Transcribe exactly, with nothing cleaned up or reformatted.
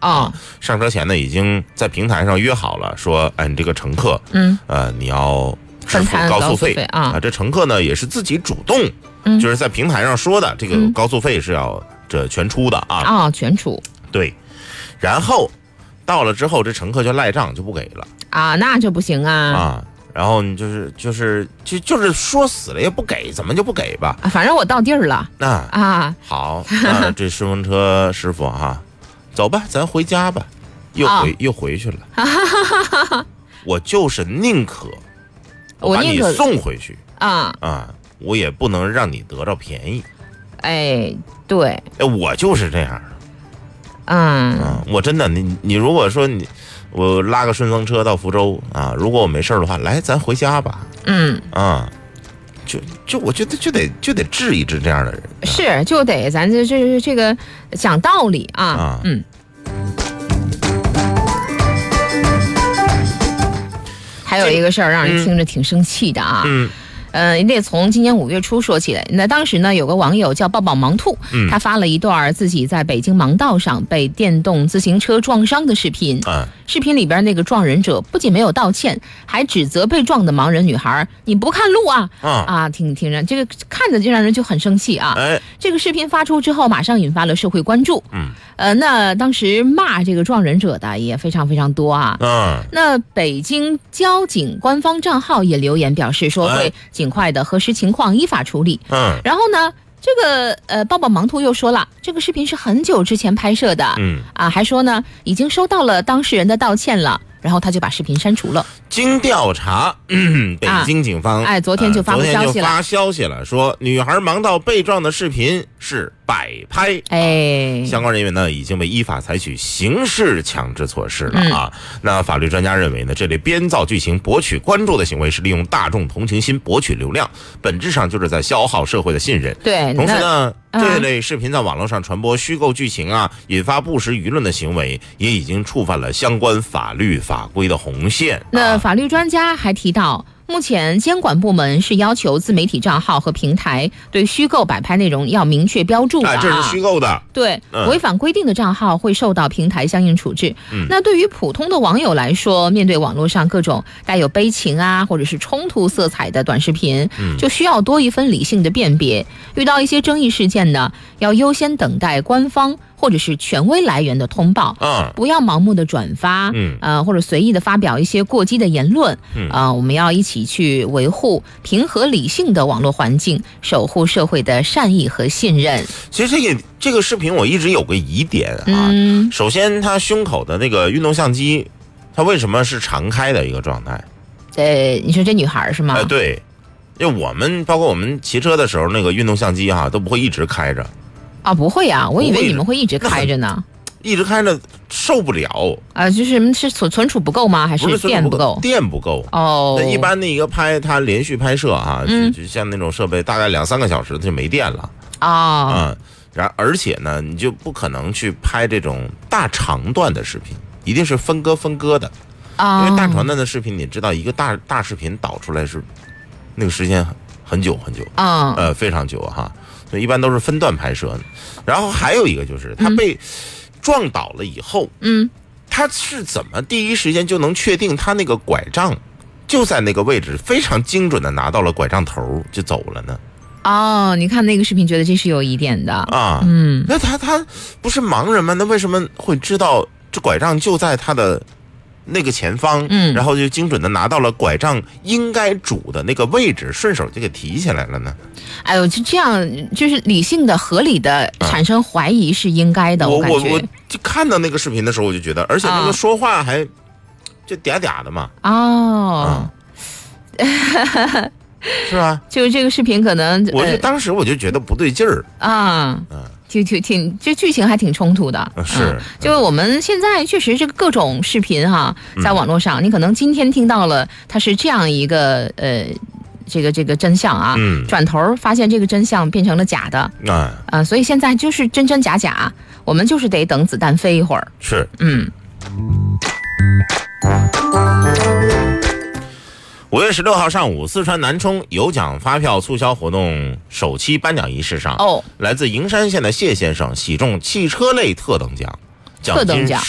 啊。 上车前呢，已经在平台上约好了，说，哎，你这个乘客， 嗯， 呃，你要支付分摊高速费费啊。 这乘客呢也是自己主动， 嗯， 就是在平台上说的，这个高速费是要这全出的啊。 啊，全出。 对，然后到了之后，这乘客就赖账就不给了啊，那就不行啊。 啊。然后你就是就是就就是说死了也不给，怎么就不给吧？ 啊，反正我到地儿了。 那啊， 好，那这顺风车师傅哈，走吧，咱回家吧，又回、哦、又回去了。我就是宁可我把你送回去啊啊，我也不能让你得着便宜。 哎，对， 哎，我就是这样的。 嗯啊，我真的，你你如果说你。我拉个顺风车到福州啊！如果我没事的话，来咱回家吧。 嗯啊，就就我觉得就得就得治一治这样的人， 啊、是就得咱这这这个讲道理啊。 啊嗯。还有一个事儿让人听着挺生气的啊。 嗯。 呃，你得从今年五月初说起来。那当时呢，有个网友叫抱抱盲兔， 嗯， 他发了一段自己在北京盲道上被电动自行车撞伤的视频。 啊， 视频里边那个撞人者不仅没有道歉，还指责被撞的盲人女孩：“你不看路啊！” 啊啊，听听着，这个看着就让人就很生气啊。 哎， 这个视频发出之后，马上引发了社会关注。 嗯， 呃，那当时骂这个撞人者的也非常非常多啊。 嗯， 那北京交警官方账号也留言表示说会尽快的核实情况，依法处理。 嗯， 然后呢，这个呃，抱抱盲兔又说了，这个视频是很久之前拍摄的， 嗯啊，还说呢已经收到了当事人的道歉了，然后他就把视频删除了。 经调查，嗯、北京警方、 啊、哎，昨天就发布消息了， 呃、昨天就发消息了，说女孩盲道被撞的视频是摆拍， 哎， 相关人员呢已经被依法采取刑事强制措施了啊。嗯、那法律专家认为呢，这类编造剧情博取关注的行为是利用大众同情心博取流量，本质上就是在消耗社会的信任。 对， 同时呢， 嗯、 这类视频在网络上传播虚构剧情啊，引发不实舆论的行为，也已经触犯了相关法律法规的红线。啊、 那法律专家还提到，目前监管部门是要求自媒体账号和平台对虚构摆拍内容要明确标注的、啊， 这是虚构的。 对， 嗯、 违反规定的账号会受到平台相应处置。 嗯、 那对于普通的网友来说，面对网络上各种带有悲情啊或者是冲突色彩的短视频， 嗯、 就需要多一分理性的辨别。遇到一些争议事件呢，要优先等待官方或者是权威来源的通报， 嗯、 不要盲目的转发， 嗯， 呃，或者随意的发表一些过激的言论， 嗯， 啊、呃，我们要一起去维护平和理性的网络环境，守护社会的善意和信任。 其实这个这个视频我一直有个疑点啊， 嗯、 首先他胸口的那个运动相机，它为什么是常开的一个状态？ 呃，你说这女孩是吗？ 呃，对，因为我们包括我们骑车的时候，那个运动相机哈、啊、都不会一直开着。 啊，不会啊，我以为你们会一直开着呢。 一直开着受不了啊、呃，就是是存存储不够吗？还是电不够？ 电不够哦。 那一般的一个拍，它连续拍摄啊， 嗯、 就就像那种设备，大概两三个小时就没电了啊。 哦、嗯，然而且呢，你就不可能去拍这种大长段的视频，一定是分割分割的啊。因为大长段的视频，你知道，一个大大视频导出来是那个时间很很久很久啊， 呃，非常久哈。所以一般都是分段拍摄的。然后还有一个就是他被撞倒了以后， 嗯， 他是怎么第一时间就能确定他那个拐杖就在那个位置，非常精准的拿到了拐杖头就走了呢？ 哦，你看那个视频，觉得这是有疑点的啊。 嗯， 那他他不是盲人吗？那为什么会知道这拐杖就在他的那个前方？ 嗯， 然后就精准的拿到了拐杖应该拄的那个位置，顺手就给提起来了呢？ 哎呦，就这样，就是理性的、合理的产生怀疑是应该的。 啊、我我我我就看到那个视频的时候，我就觉得，而且那个说话还就嗲嗲的嘛。 哦， 嗯、是吧？ 就这个视频可能， 我就当时我就觉得不对劲儿啊。嗯。挺挺挺，这剧情还挺冲突的。 是， 嗯、就是我们现在确实这个各种视频哈，在网络上，嗯、你可能今天听到了它是这样一个呃，这个这个真相啊， 嗯， 转头发现这个真相变成了假的啊， 啊、呃，所以现在就是真真假假，我们就是得等子弹飞一会儿。 是， 嗯。 五月十六号上午，四川南充有奖发票促销活动首期颁奖仪式上， 哦， 来自营山县的谢先生喜中汽车类特等奖， 特等奖